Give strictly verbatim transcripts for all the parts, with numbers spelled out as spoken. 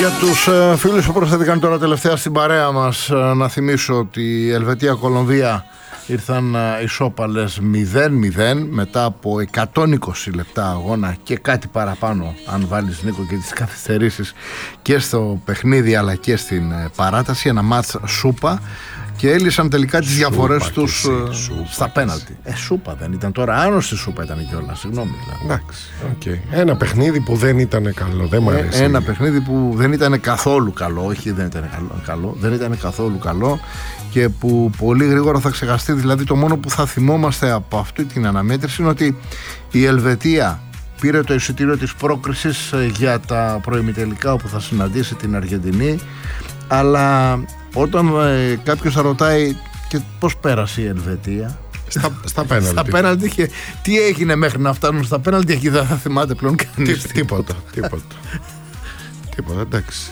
Για τους ε, φίλους που προσθέθηκαν τώρα τελευταία στην παρέα μας, ε, να θυμίσω ότι η Ελβετία-Κολομβία ήρθαν ε, ισόπαλες μηδέν μηδέν μετά από εκατόν είκοσι λεπτά αγώνα και κάτι παραπάνω, αν βάλεις, Νίκο, και τις καθυστερήσεις και στο παιχνίδι αλλά και στην ε, παράταση. Ένα μάτς σούπα και έλυσαν τελικά τις διαφορές τους εσύ, ε, σούπα, στα πέναλτι. Ε, σούπα δεν ήταν τώρα, άνοστη σούπα ήταν κιόλας, συγγνώμη. Εντάξει, okay. Ένα παιχνίδι που δεν ήταν καλό, δεν μου αρέσει. Ένα παιχνίδι που δεν ήταν καθόλου καλό, όχι δεν ήταν καλό, καλό, δεν ήταν καθόλου καλό και που πολύ γρήγορα θα ξεχαστεί. Δηλαδή το μόνο που θα θυμόμαστε από αυτή την αναμέτρηση είναι ότι η Ελβετία πήρε το εισιτήριο της πρόκρισης για τα προημιτελικά όπου θα συναντήσει την Αργεντινή, αλλά όταν ε, κάποιος θα ρωτάει και πώς πέρασε η Ελβετία στα, στα πέναλτι, στα πέναλτι και τι έγινε μέχρι να φτάνουν στα πέναλτι, εκεί δεν θα θυμάται πλέον κανείς. Τι, τίποτα, τίποτα. Τίποτα, εντάξει.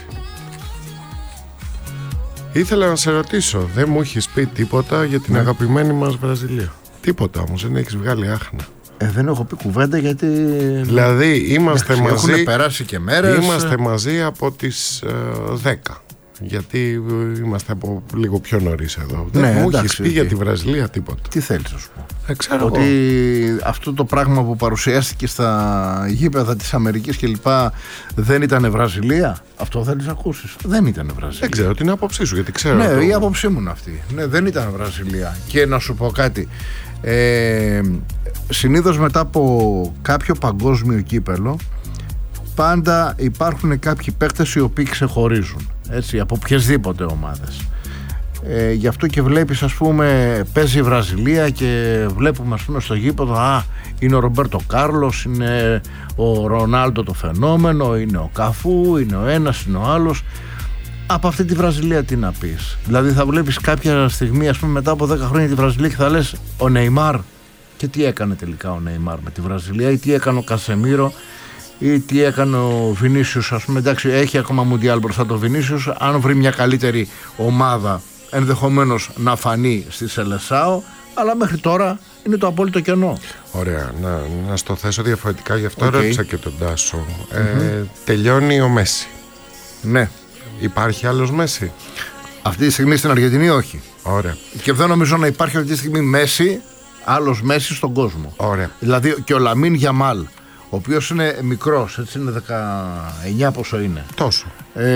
Δήθελα να σε ρωτήσω, δεν μου έχεις πει τίποτα για την ναι. αγαπημένη μας Βραζιλία. Τίποτα όμως, δεν έχεις βγάλει άχνα. Ε, δεν έχω πει κουβέντα γιατί... Δηλαδή είμαστε Άχι, μαζί, έχουν περάσει και μέρες. Είμαστε μαζί από τις ε, δέκα. Γιατί είμαστε από λίγο πιο νωρίς εδώ. Ναι, δεν μου εντάξει, έχεις πει για τη Βραζιλία τίποτα. Τι θέλεις να σου πω? Ε, ξέρω ότι εγώ. Αυτό το πράγμα που παρουσιάστηκε στα γήπεδα της Αμερικής και λοιπά δεν ήταν Βραζιλία. Αυτό θέλεις να ακούσεις? Δεν ήταν Βραζιλία. Δεν ξέρω την άποψή σου, γιατί ξέρω. Ναι, το... η άποψή μου είναι αυτή. Ναι, δεν ήταν Βραζιλία. Και να σου πω κάτι. Ε, συνήθως μετά από κάποιο παγκόσμιο κύπελο πάντα υπάρχουν κάποιοι παίκτες οι οποίοι ξεχωρίζουν, έτσι, από οποιασδήποτε ομάδες. Ε, γι' αυτό και βλέπεις, ας πούμε, παίζει η Βραζιλία και βλέπουμε, ας πούμε, στο γήπεδο, α, είναι ο Ρομπέρτο Κάρλος, είναι ο Ρονάλντο το φαινόμενο, είναι ο Καφού, είναι ο ένας, είναι ο άλλος. Από αυτή τη Βραζιλία τι να πεις? Δηλαδή θα βλέπεις κάποια στιγμή, ας πούμε, μετά από δέκα χρόνια τη Βραζιλία και θα λες ο Νεϊμάρ. Και τι έκανε τελικά ο Νεϊμάρ με τη Βραζιλία, ή τι έκανε ο Κασεμίρο, ή τι έκανε ο Βινίσιους, ας πούμε. Εντάξει, έχει ακόμα Μουντιάλ μπροστά το Βινίσιους. Αν βρει μια καλύτερη ομάδα, ενδεχομένως να φανεί στη Σελεσάο, αλλά μέχρι τώρα είναι το απόλυτο κενό. Ωραία, να, να στο θέσω διαφορετικά, γι' αυτό okay. ρώτησα και τον Τάσο. Mm-hmm. Ε, τελειώνει ο Μέση. Ναι. Υπάρχει άλλος Μέση? Αυτή τη στιγμή στην Αργεντινή όχι. Ωραία. Και δεν νομίζω να υπάρχει αυτή τη στιγμή Μέση, άλλος Μέση στον κόσμο. Ωραία. Δηλαδή και ο Λαμίν Γιαμάλ, ο οποίος είναι μικρός, έτσι, είναι δεκαεννιά πόσο είναι. Τόσο.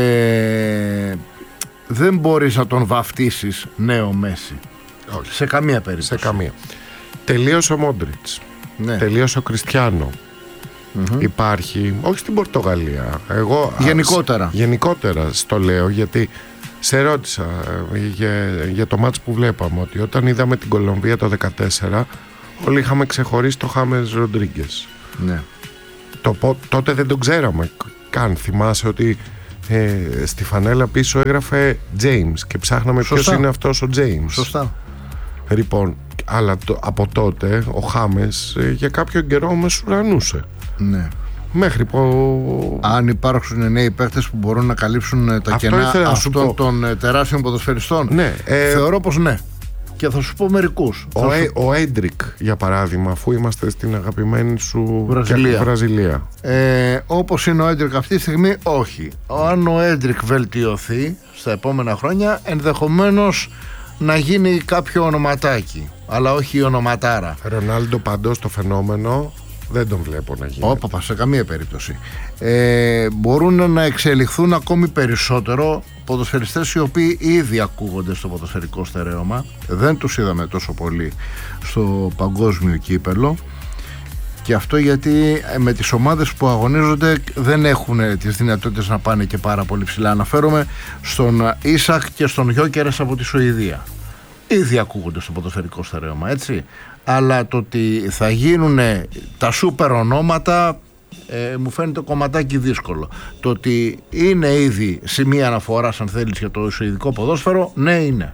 Ε, δεν μπορείς να τον βαφτίσεις νέο Μέση. Όχι. Σε καμία περίπτωση. Σε καμία. Τελείωσε ο Μόντριτς. Ναι. Τελείωσε ο Κριστιάνο. Mm-hmm. Υπάρχει, όχι στην Πορτογαλία. Εγώ, γενικότερα. Α, γενικότερα στο λέω, γιατί σε ρώτησα για, για το μάτς που βλέπαμε, ότι όταν είδαμε την Κολομβία το δεκατέσσερα, όλοι είχαμε ξεχωρίσει το Χάμες Ροντρίγκες. Ναι. Το, τότε δεν τον ξέραμε καν. Θυμάσαι ότι ε, στη φανέλα πίσω έγραφε James και ψάχναμε ποιος είναι αυτός ο James. Σωστά. Λοιπόν, αλλά το, από τότε ο Χάμες ε, για κάποιο καιρό μεσουρανούσε. Ναι. Μέχρι που... Αν υπάρχουν νέοι παίκτες που μπορούν να καλύψουν τα αυτό κενά αυτών των τεράστιων ποδοσφαιριστών, ναι, ε... θεωρώ πως ναι. Και θα σου πω μερικούς. Ο, ε, ο Έντρικ, για παράδειγμα, αφού είμαστε στην αγαπημένη σου Βραζιλία, Βραζιλία. Ε, όπως είναι ο Έντρικ αυτή τη στιγμή, όχι. Αν ο Έντρικ βελτιωθεί στα επόμενα χρόνια, ενδεχομένως να γίνει κάποιο ονοματάκι, αλλά όχι η ονοματάρα. Ρονάλντο παντός το φαινόμενο δεν τον βλέπω να γίνει. Όπα, σε καμία περίπτωση. Ε, μπορούν να εξελιχθούν ακόμη περισσότερο ποδοσφαιριστές οι οποίοι ήδη ακούγονται στο ποδοσφαιρικό στερέωμα. Δεν τους είδαμε τόσο πολύ στο παγκόσμιο κύπελο. Και αυτό γιατί με τις ομάδες που αγωνίζονται δεν έχουν τις δυνατότητες να πάνε και πάρα πολύ ψηλά. Αναφέρομαι στον Ίσακ και στον Γιόκερες από τη Σουηδία. Ήδη ακούγονται στο ποδοσφαιρικό στερέωμα, έτσι. Αλλά το ότι θα γίνουν τα σούπερ ονόματα ε, μου φαίνεται κομματάκι δύσκολο. Το ότι είναι ήδη σημεία αναφοράς, αν θέλεις, για το σουηδικό ποδόσφαιρο, ναι, είναι.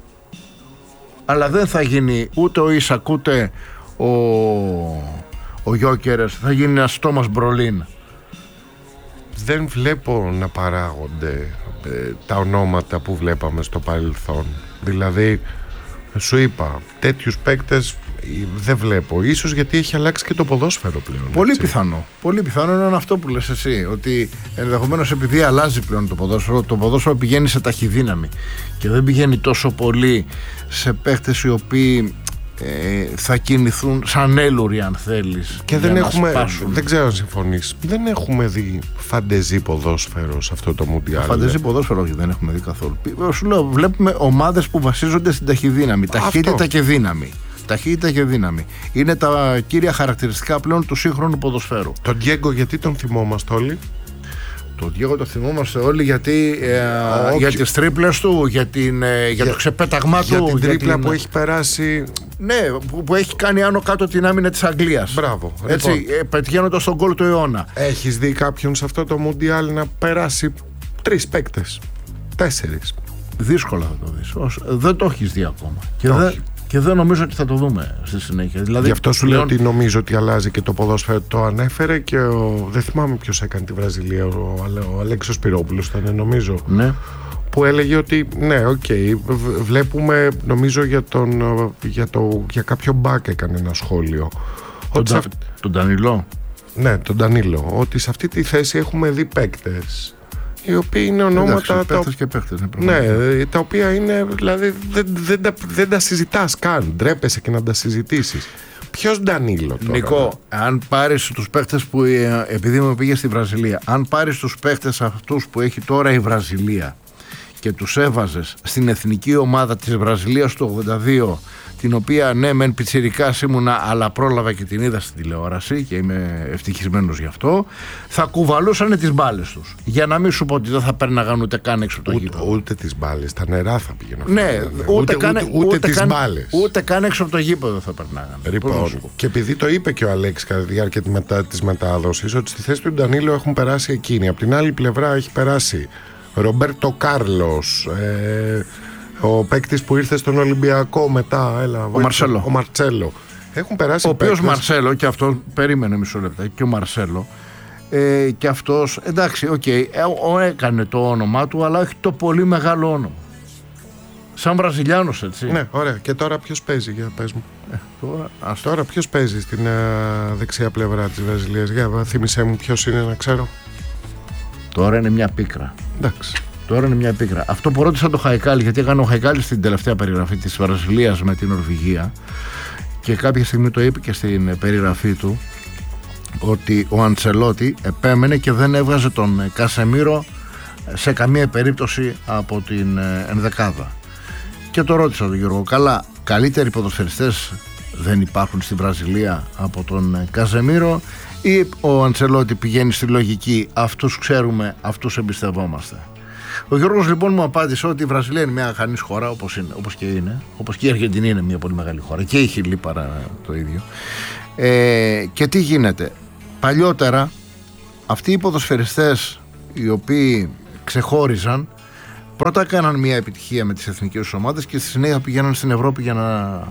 Αλλά δεν θα γίνει ούτε ο Ίσακ ούτε ο, ο Γιόκερες, θα γίνει ένας Τόμας Μπρολίν. Δεν βλέπω να παράγονται ε, τα ονόματα που βλέπαμε στο παρελθόν. Δηλαδή, σου είπα, τέτοιους παίκτες δεν βλέπω. Ίσως γιατί έχει αλλάξει και το ποδόσφαιρο πλέον. Πολύ έτσι. πιθανό. Πολύ πιθανό είναι αυτό που λες εσύ. Ότι ενδεχομένως επειδή αλλάζει πλέον το ποδόσφαιρο, το ποδόσφαιρο πηγαίνει σε ταχυδύναμη και δεν πηγαίνει τόσο πολύ σε παίχτες οι οποίοι ε, θα κινηθούν σαν έλουροι, αν θέλεις. Και δεν έχουμε. Δεν ξέρω αν συμφωνείς. Δεν έχουμε δει φαντεζή ποδόσφαιρο σε αυτό το Μουντιάλ. Φαντεζή ποδόσφαιρο όχι, δεν έχουμε δει καθόλου. Σου λέω, βλέπουμε ομάδες που βασίζονται στην ταχυδύναμη. Ταχύτητα αυτό. Και δύναμη. Ταχύτητα και δύναμη. Είναι τα κύρια χαρακτηριστικά πλέον του σύγχρονου ποδοσφαίρου. Τον Diego, γιατί τον θυμόμαστε όλοι? Τον Diego το θυμόμαστε όλοι γιατί ε, για τις τρίπλες του, για, την, ε, για, για το ξεπέταγμά για του. Την για τρίπλα την... που έχει περάσει. Ναι, που, που έχει κάνει άνω κάτω την άμυνα της Αγγλίας. Μπράβο. Έτσι, λοιπόν. ε, πετυχαίνοντας τον γκολ του αιώνα. Έχεις δει κάποιον σε αυτό το Μουντιάλ να περάσει τρεις παίκτες? Τέσσερις. Δύσκολα θα το δεις. Δεν το έχεις δει ακόμα. Και δεν, και δεν νομίζω ότι θα το δούμε στη συνέχεια. Δηλαδή, γι' αυτό σου πλέον... λέω ότι νομίζω ότι αλλάζει και το ποδόσφαιρο. Το ανέφερε και ο... δεν θυμάμαι ποιος έκανε τη Βραζιλία. Ο, ο Αλέξος Σπυρόπουλος ήταν, νομίζω. Ναι. Που έλεγε ότι ναι, οκ, okay, βλέπουμε, νομίζω για, τον, για, το, για κάποιο μπακ έκανε ένα σχόλιο. Τον, τα, αυ... τον Ντανίλο. Ναι, τον Ντανίλο. Ότι σε αυτή τη θέση έχουμε δει παίκτες οι οποίοι είναι ονόματα. Εντάξει, παίχτες και παίχτες, ναι, τα οποία είναι, δηλαδή δεν, δεν, δεν, δεν τα συζητάς καν. Ντρέπεσαι και να τα συζητήσεις. Ποιος Ντανίλο τώρα? Νικό, αν πάρεις τους παίχτες που, επειδή μου πήγε στη Βραζιλία, αν πάρεις τους παίχτες αυτούς που έχει τώρα η Βραζιλία και τους έβαζες στην εθνική ομάδα της Βραζιλίας του ογδόντα δύο, την οποία ναι μεν πιτσιρικάς ήμουνα, αλλά πρόλαβα και την είδα στην τηλεόραση και είμαι ευτυχισμένος γι' αυτό, θα κουβαλούσανε τις μπάλες τους. Για να μην σου πω ότι δεν θα πέρναγαν ούτε καν έξω από το γήπεδο. Ούτε, ούτε τις μπάλες, τα νερά θα πήγαιναν. Ναι, ούτε, ούτε, καν, ούτε, ούτε, ούτε τις καν, μπάλες. Ούτε καν έξω από το γήπεδο θα περνάγαν. Λοιπόν, και επειδή το είπε και ο Αλέξης κατά τη διάρκεια της μετάδοσης, ότι στη θέση του Ντανίλο έχουν περάσει εκείνοι. Από την άλλη πλευρά έχει περάσει Ρομπέρτο Κάρλος, ε, ο παίκτης που ήρθε στον Ολυμπιακό μετά, έλα, ο Μαρσέλο. Ο Μαρτσέλο. Έχουν περάσει. Ο οποίος Μαρσέλο, και αυτό περίμενε μισό λεπτά, και ο Μαρσέλο, ε, και αυτός, εντάξει, οκ, okay, ε, έκανε το όνομά του, αλλά όχι το πολύ μεγάλο όνομα. Σαν Βραζιλιάνος, έτσι. Ναι, ωραία. Και τώρα ποιος παίζει, για πες μου. Ε, τώρα ας... τώρα ποιος παίζει στην ε, δεξιά πλευρά της Βραζιλίας? Για θύμισέ μου ποιος είναι, να ξέρω. Τώρα είναι μια πίκρα. Εντάξει. Τώρα είναι μια πίκρα. Αυτό που ρώτησα το Χαϊκάλη, γιατί έκανε ο Χαϊκάλη στην τελευταία περιγραφή της Βραζιλίας με την Νορβηγία και κάποια στιγμή το είπε και στην περιγραφή του, ότι ο Αντσελότη επέμενε και δεν έβγαζε τον Κασεμίρο σε καμία περίπτωση από την ενδεκάδα. Και το ρώτησα τον Γιώργο, καλά, καλύτεροι ποδοσφαιριστές δεν υπάρχουν στη Βραζιλία από τον Κασεμίρο, ή ο Αντσελότη πηγαίνει στη λογική αυτούς ξέρουμε, αυτούς εμπιστευόμαστε? Ο Γιώργος λοιπόν μου απάντησε ότι η Βραζιλία είναι μια χανής χώρα, όπως, είναι, όπως και είναι, όπως και η Αργεντινή είναι μια πολύ μεγάλη χώρα και η Χιλή παρά το ίδιο. Ε, και τι γίνεται? Παλιότερα αυτοί οι ποδοσφαιριστές οι οποίοι ξεχώριζαν, πρώτα έκαναν μια επιτυχία με τις εθνικές ομάδες και στη συνέχεια πηγαίναν στην Ευρώπη για να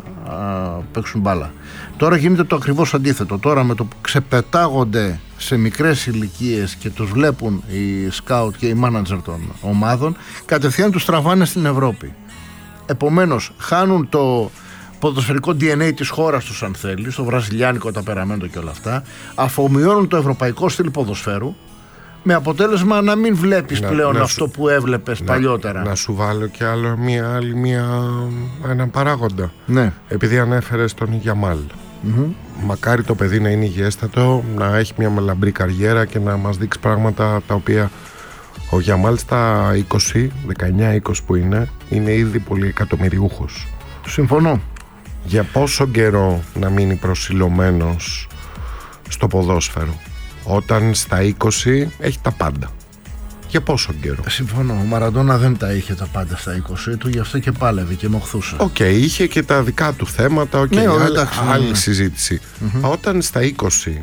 α, παίξουν μπάλα. Τώρα γίνεται το ακριβώς αντίθετο. Τώρα με το που ξεπετάγονται σε μικρές ηλικίες και τους βλέπουν οι σκάουτ και οι μάνατζερ των ομάδων, κατευθείαν τους τραβάνε στην Ευρώπη. Επομένως χάνουν το ποδοσφαιρικό ντι εν έι της χώρας τους, αν θέλει, το βραζιλιάνικο ταπεραμέντο και όλα αυτά, αφομοιώνουν το ευρωπαϊκό στυλ ποδοσφαίρου, με αποτέλεσμα να μην βλέπεις να, πλέον να αυτό σου, που έβλεπες να, παλιότερα. Να σου βάλω και άλλο μία, άλλη μία, έναν παράγοντα. Ναι. Επειδή ανέφερες τον Γιαμάλ. Mm-hmm. Μακάρι το παιδί να είναι υγιέστατο, να έχει μια λαμπρή καριέρα και να μας δείξει πράγματα τα οποία ο Γιαμάλ στα είκοσι, δεκαεννιά είκοσι που είναι, είναι ήδη πολύ εκατομμυριούχος. Συμφωνώ. Για πόσο καιρό να μείνει προσιλωμένος στο ποδόσφαιρο, όταν στα είκοσι έχει τα πάντα? Για πόσο καιρό? Συμφωνώ. Ο Μαραντόνα δεν τα είχε τα πάντα στα είκοσι του, γι' αυτό και πάλευε και μοχθούσε. Οκ, okay, είχε και τα δικά του θέματα. Okay, ναι, άλλη, εντάξει, άλλη ναι. συζήτηση. Mm-hmm. Όταν στα είκοσι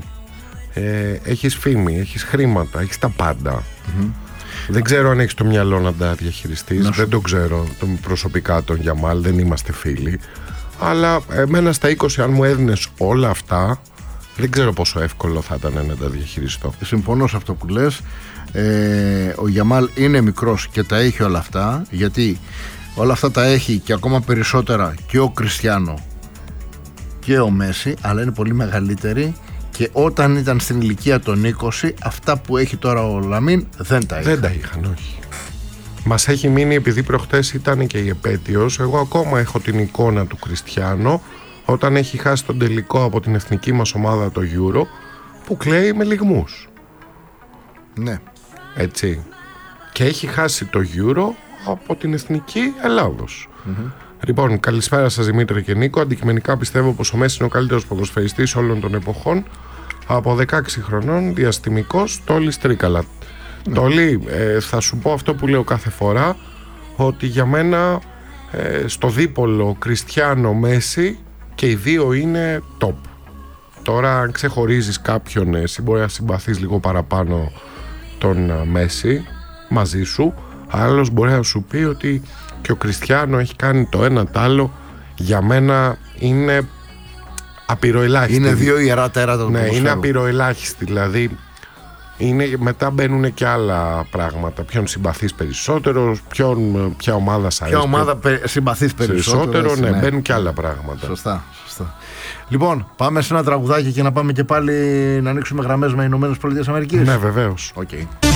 ε, έχεις φήμη, έχεις χρήματα, έχεις τα πάντα. Mm-hmm. Δεν ξέρω αν έχεις το μυαλό να τα διαχειριστείς. Δεν το ξέρω τον προσωπικά τον Γιαμάλ, δεν είμαστε φίλοι. Αλλά εμένα στα είκοσι, αν μου έδινες όλα αυτά, δεν ξέρω πόσο εύκολο θα ήταν να τα διαχειριστώ. Συμφωνώ σε αυτό που λες. Ε, ο Γιαμάλ είναι μικρός και τα έχει όλα αυτά, γιατί όλα αυτά τα έχει και ακόμα περισσότερα και ο Κριστιάνο και ο Μέση, αλλά είναι πολύ μεγαλύτεροι. Και όταν ήταν στην ηλικία των είκοσι, αυτά που έχει τώρα ο Λαμίν δεν τα είχαν. Δεν τα είχαν, όχι. Μας έχει μείνει, επειδή προχτές ήταν και η επέτειος, εγώ ακόμα έχω την εικόνα του Κριστιάνο όταν έχει χάσει τον τελικό από την εθνική μας ομάδα το Euro, που κλαίει με λυγμούς. Ναι. Έτσι. Και έχει χάσει το Euro από την εθνική Ελλάδος. Mm-hmm. Λοιπόν, καλησπέρα σας Δημήτρη και Νίκο. Αντικειμενικά πιστεύω πως ο Μέση είναι ο καλύτερος ποδοσφαιριστής όλων των εποχών. Από δεκαέξι χρονών, διαστημικός, Τόλης Τρίκαλα. Ναι. Τόλη, ε, θα σου πω αυτό που λέω κάθε φορά, ότι για μένα ε, στο δίπολο Κριστιάνο Μέση και οι δύο είναι top. Τώρα αν ξεχωρίζεις κάποιον, εσύ μπορεί να συμπαθείς λίγο παραπάνω τον Μέση μαζί σου, άλλος μπορεί να σου πει ότι και ο Κριστιάνο έχει κάνει το ένα τ' άλλο. Για μένα είναι απειροελάχιστη. Είναι δύο ιερά τέρατα του Ναι, ποδοσφαίρου. είναι απειροελάχιστη. Δηλαδή είναι, μετά μπαίνουν και άλλα πράγματα. Ποιον συμπαθείς περισσότερο, ποιον, ποια ομάδα σ' αρέσει. Ποια ομάδα πε, συμπαθείς περισσότερο. περισσότερο ναι, ναι, μπαίνουν και άλλα πράγματα. Σωστά, σωστά. Λοιπόν, πάμε σε ένα τραγουδάκι και να πάμε και πάλι να ανοίξουμε γραμμές με Ηνωμένες Πολιτείες Αμερικής. Ναι, βεβαίως. Okay.